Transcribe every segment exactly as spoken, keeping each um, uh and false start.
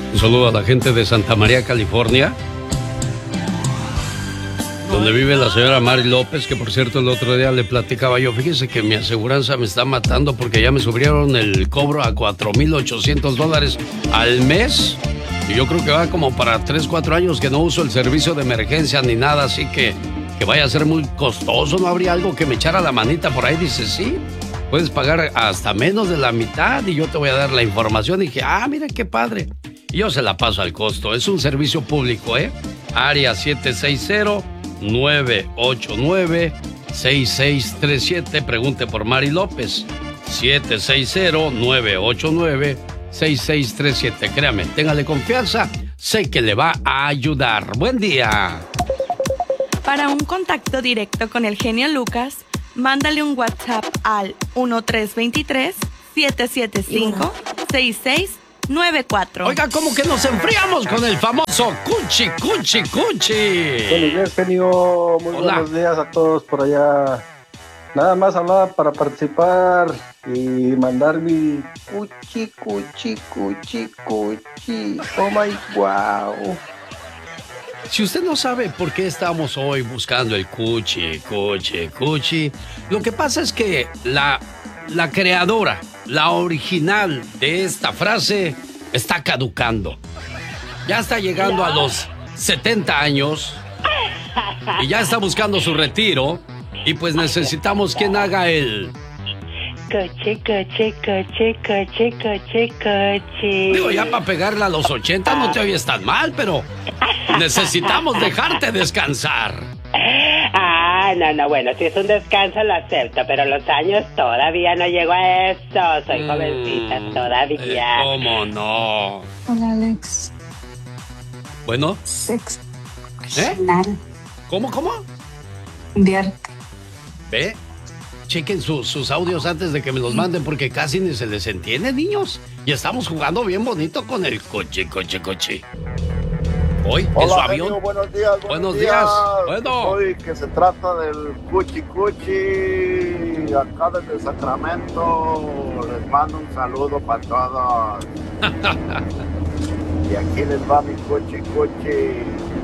Un saludo a la gente de Santa María, California, donde vive la señora Mari López, que por cierto el otro día le platicaba yo, fíjese que mi aseguranza me está matando porque ya me subieron el cobro a cuatro mil ochocientos dólares al mes. Y yo creo que va como para tres, cuatro años que no uso el servicio de emergencia ni nada, así que, que vaya a ser muy costoso. ¿No habría algo que me echara la manita por ahí? Dice, sí, puedes pagar hasta menos de la mitad y yo te voy a dar la información. Y dije, ah, mira qué padre. Y yo se la paso al costo. Es un servicio público, ¿eh? Área siete seis cero, nueve ocho nueve, seis seis tres siete. Pregunte por Mari López. siete seis cero, nueve ocho nueve, seis seis tres siete. Créame, téngale confianza. Sé que le va a ayudar. Buen día. Para un contacto directo con el genio Lucas, mándale un WhatsApp al uno tres dos tres, siete siete cinco, seis seis nueve cuatro. Oiga, ¿cómo que nos enfriamos con el famoso Cuchi, Cuchi, Cuchi? Buenos días, genio. Muy Hola. buenos días a todos por allá. Nada más hablaba para participar y mandar mi Cuchi, Cuchi, Cuchi, Cuchi. Oh my wow. Si usted no sabe por qué estamos hoy buscando el Cuchi, Cuchi, Cuchi, lo que pasa es que la, la creadora, la original de esta frase, está caducando. Ya está llegando a los setenta años y ya está buscando su retiro y pues necesitamos quien haga el... Coche, coche, coche, coche, coche, coche. Digo, ya para pegarla a los ochenta no te oyes tan mal, pero necesitamos dejarte descansar. Ah, no, no, bueno, si es un descanso lo acepto, pero los años todavía no llego a eso. Soy Mm, jovencita todavía. eh, ¿Cómo no? Hola, Alex. Bueno, Sexo. ¿eh? ¿Cómo, cómo? De arte. ¿Ve? Chequen su- sus audios antes de que me los manden porque casi ni se les entiende, niños. Y estamos jugando bien bonito con el coche, coche, coche. Hoy, en su Hola, avión. genio, buenos días. Buenos, Buenos días. días. Bueno. Hoy que se trata del Cuchi Cuchi, acá desde Sacramento, les mando un saludo para todos. Y aquí les va mi Cuchi Cuchi.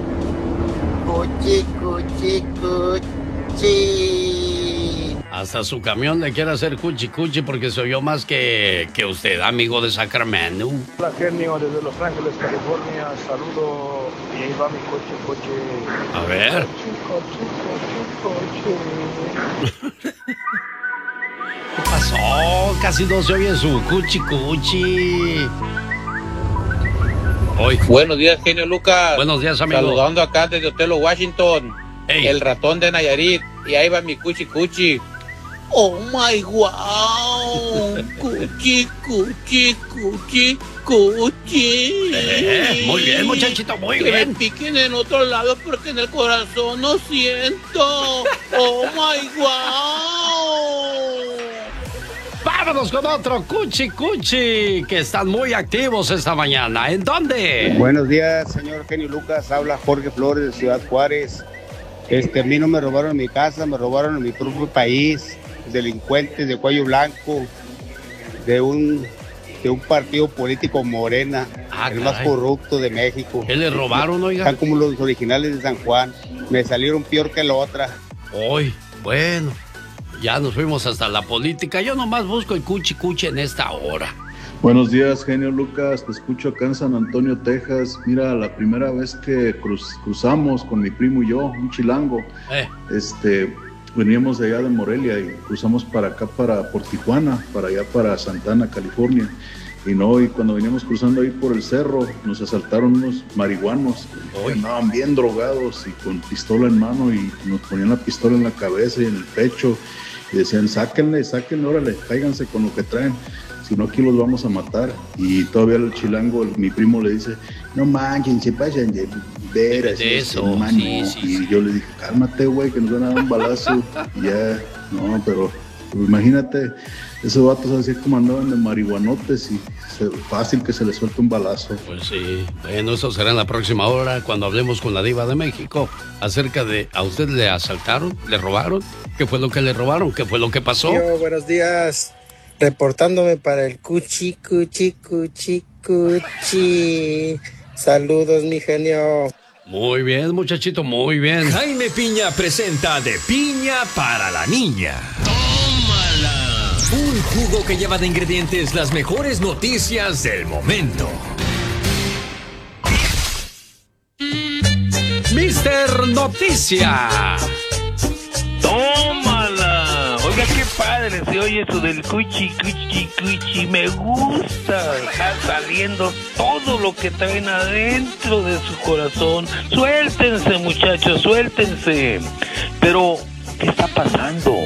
Cuchi Cuchi Cuchi. Hasta su camión le quiere hacer cuchi, cuchi porque se oyó más que, que usted, amigo de Sacramento. Hola, genio, desde Los Ángeles, California. Saludo y ahí va mi coche, coche. A ver. Coche, coche, coche. ¿Qué pasó? Casi no se oye su cuchi, cuchi. Hoy. Buenos días, genio Lucas. Buenos días, amigo. Saludando acá desde Otelo, Washington. Ey. El ratón de Nayarit. Y ahí va mi cuchi cuchi. Oh my wow. Cuchi, cuchi, cuchi, cuchi. Eh, muy bien, muchachito, muy que bien. me piquen en otro lado porque en el corazón no siento. Oh my wow. Vámonos con otro cuchi, cuchi, que están muy activos esta mañana. ¿En dónde? Buenos días, señor genio Lucas. Habla Jorge Flores de Ciudad Juárez. Este, a mí no me robaron en mi casa, me robaron en mi propio país. Delincuentes de cuello blanco, de un, de un partido político Morena, Ah, el más caray. corrupto de México. ¿Qué le robaron, oiga? Están como los originales de San Juan. Me salieron peor que la otra. Hoy, bueno, ya nos fuimos hasta la política. Yo nomás busco el cuchi, cuchi en esta hora. Buenos días, genio Lucas, te escucho acá en San Antonio, Texas. Mira, la primera vez que cruz- cruzamos con mi primo y yo, un chilango, Eh, este, veníamos de allá de Morelia y cruzamos para acá, para por Tijuana, para allá para Santana, California. Y no, y cuando veníamos cruzando ahí por el cerro, nos asaltaron unos marihuanos, que andaban bien drogados y con pistola en mano y nos ponían la pistola en la cabeza y en el pecho y decían, sáquenle, sáquenle, órale, cáiganse con lo que traen. Si no, aquí los vamos a matar. Y todavía el chilango, el- mi primo le dice, no manchen, se pasen de veras. De este, eso, mano". sí, sí, Y sí. yo le dije, cálmate, güey, que nos van a dar un balazo. Y ya, no, pero imagínate, esos vatos así como andaban de marihuanotes y se- fácil que se les suelte un balazo. pues sí, bueno, eso será en la próxima hora cuando hablemos con la diva de México acerca de, ¿a usted le asaltaron? ¿Le robaron? ¿Qué fue lo que le robaron? ¿Qué fue lo que pasó? Yo, buenos días. Reportándome para el cuchi, cuchi, cuchi, cuchi. Saludos, mi genio. Muy bien, muchachito, muy bien. Jaime Piña presenta De Piña para la Niña. ¡Tómala! Un jugo que lleva de ingredientes las mejores noticias del momento. Mister Noticia. ¡Tómala! Oiga, qué padre se oye eso del cuchi, cuchi, cuchi. Me gusta. Está saliendo todo lo que traen adentro de su corazón. Suéltense, muchachos, suéltense. Pero, ¿qué está pasando?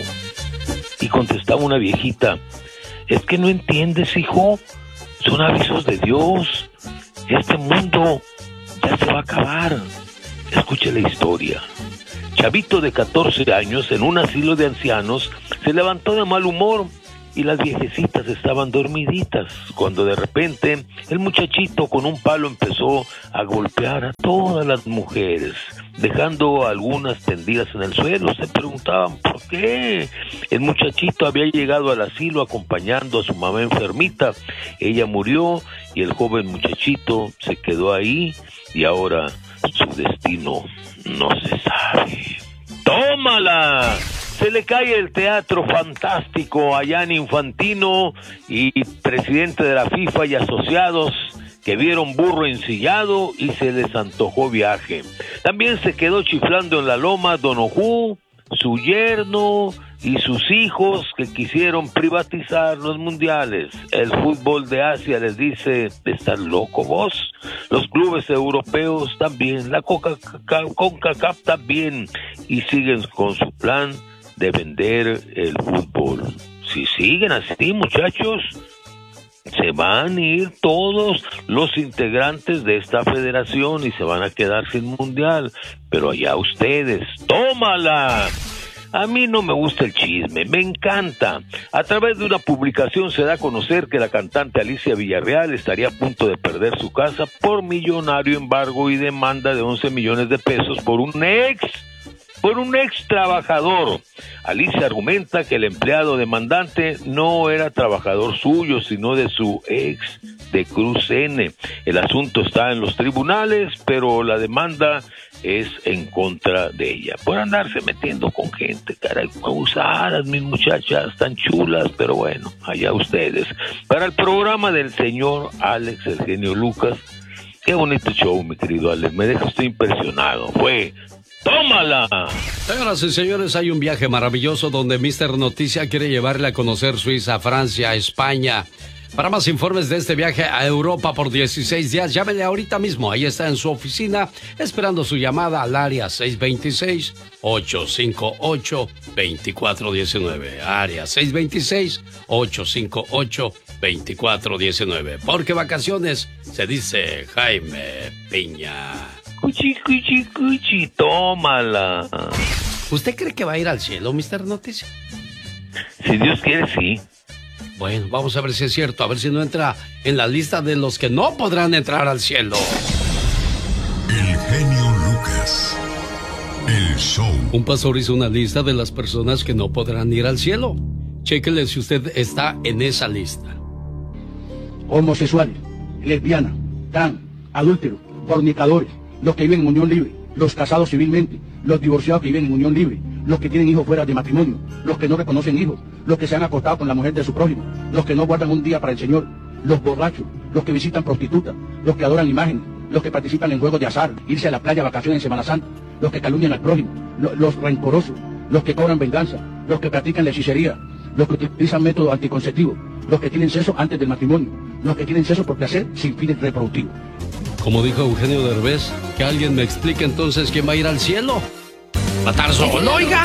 Y contestaba una viejita: es que no entiendes, hijo. Son avisos de Dios. Este mundo ya se va a acabar. Escuche la historia. Chavito de catorce años en un asilo de ancianos se levantó de mal humor y las viejecitas estaban dormiditas, cuando de repente el muchachito con un palo empezó a golpear a todas las mujeres, dejando a algunas tendidas en el suelo. Se preguntaban por qué. El muchachito había llegado al asilo acompañando a su mamá enfermita. Ella murió y el joven muchachito se quedó ahí, y ahora su destino no se sabe. ¡Tómala! Se le cae el teatro fantástico a Gianni Infantino y presidente de la FIFA y asociados, que vieron burro ensillado y se les antojó viaje. También se quedó chiflando en la loma Don Ojú, su yerno y sus hijos, que quisieron privatizar los mundiales. El fútbol de Asia les dice: ¿estás loco vos? Los clubes europeos también, la CONCACAF también, y siguen con su plan de vender el fútbol. Si siguen así, muchachos, se van a ir todos los integrantes de esta federación y se van a quedar sin mundial. Pero allá ustedes, ¡tómala! A mí no me gusta el chisme, me encanta. A través de una publicación se da a conocer que la cantante Alicia Villarreal estaría a punto de perder su casa por millonario embargo y demanda de once millones de pesos por un ex, por un ex trabajador. Alicia argumenta que el empleado demandante no era trabajador suyo, sino de su ex de Cruz N. El asunto está en los tribunales, pero la demanda es en contra de ella, por andarse metiendo con gente, caray, abusadas, mis muchachas tan chulas, pero bueno, allá ustedes. Para el programa del señor Alex, el genio Lucas, qué bonito show, mi querido Alex, me deja usted impresionado, fue... ¡tómala! Señoras y señores, hay un viaje maravilloso donde Mister Noticia quiere llevarle a conocer Suiza, Francia, España. Para más informes de este viaje a Europa por dieciséis días, llámele ahorita mismo. Ahí está en su oficina, esperando su llamada al área seis dos seis, ocho cinco ocho, dos cuatro uno nueve. Área seis dos seis, ocho cinco ocho, dos cuatro uno nueve. Porque vacaciones se dice Jaime Piña. Cuchi, cuchi, cuchi, tómala. ¿Usted cree que va a ir al cielo, Mister Noticia? Si Dios quiere, sí. Bueno, vamos a ver si es cierto, a ver si no entra en la lista de los que no podrán entrar al cielo. El genio Lucas. El show. Un pastor hizo una lista de las personas que no podrán ir al cielo. Chéquele si usted está en esa lista. Homosexuales, lesbianas, trans, adúlteros, fornicadores, los que viven en unión libre, los casados civilmente, los divorciados que viven en unión libre, los que tienen hijos fuera de matrimonio, los que no reconocen hijos, los que se han acostado con la mujer de su prójimo, los que no guardan un día para el Señor, los borrachos, los que visitan prostitutas, los que adoran imágenes, los que participan en juegos de azar, irse a la playa a vacaciones en Semana Santa, los que calumnian al prójimo, lo, los rencorosos, los que cobran venganza, los que practican la hechicería, los que utilizan métodos anticonceptivos, los que tienen sexo antes del matrimonio, los que tienen sexo por placer sin fines reproductivos. Como dijo Eugenio Derbez, que alguien me explique entonces quién va a ir al cielo. Matar solo, oiga.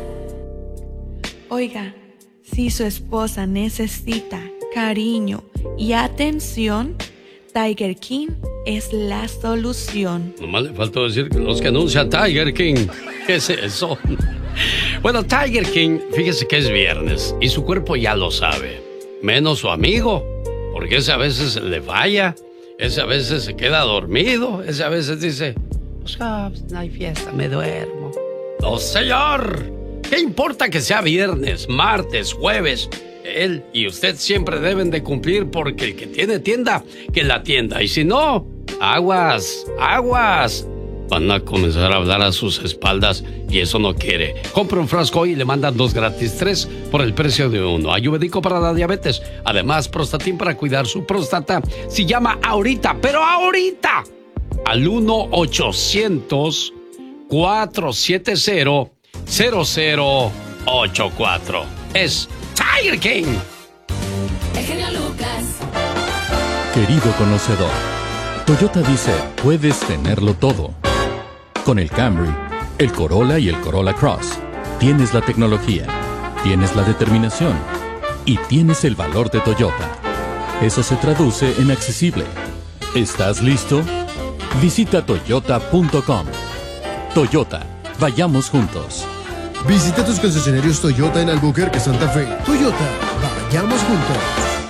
Oiga, si su esposa necesita cariño y atención, Tiger King es la solución. Nomás le faltó decir que los que anuncian Tiger King. ¿Qué es eso? Bueno, Tiger King, fíjese que es viernes y su cuerpo ya lo sabe. Menos su amigo, porque ese a veces le falla, ese a veces se queda dormido, ese a veces dice, pues oh, no hay fiesta, me duermo. No, señor. ¿Qué importa que sea viernes, martes, jueves? él y usted siempre deben de cumplir porque el que tiene tienda, que la tienda. Y si no, aguas, aguas. Van a comenzar a hablar a sus espaldas y eso no quiere. Compra un frasco y le mandan dos gratis, tres por el precio de uno. Ayurvédico para la diabetes. Además, Prostatin para cuidar su próstata. Si llama ahorita, pero ahorita, al uno ochocientos, cuatro siete cero, cero cero ocho cuatro. Es Tiger King. El genio Lucas. Querido conocedor, Toyota dice, puedes tenerlo todo. Con el Camry, el Corolla y el Corolla Cross, tienes la tecnología, tienes la determinación y tienes el valor de Toyota. Eso se traduce en accesible. ¿Estás listo? Visita toyota punto com. Toyota, vayamos juntos. Visita tus concesionarios Toyota en Albuquerque, Santa Fe. Toyota, vayamos juntos.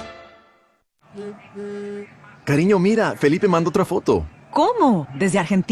Cariño, mira, Felipe mandó otra foto. ¿Cómo? ¿Desde Argentina?